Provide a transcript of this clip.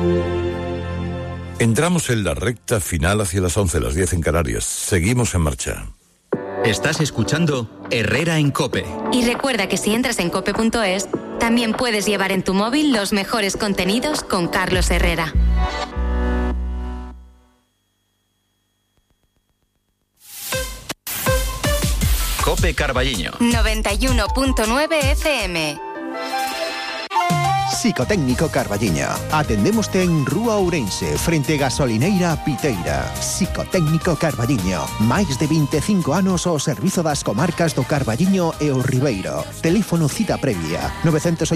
Entramos en la recta final hacia las 11, las 10 en Canarias. Seguimos en marcha. Estás escuchando Herrera en COPE. Y recuerda que si entras en cope.es, también puedes llevar en tu móvil los mejores contenidos con Carlos Herrera. COPE Carballiño 91.9 FM. Psicotécnico Carballiño. Atendémoste en Rúa Ourense, frente Gasolineira Piteira. Psicotécnico Carballiño. Máis de 25 anos ao servizo das comarcas do Carballiño e o Ribeiro. Teléfono cita previa 900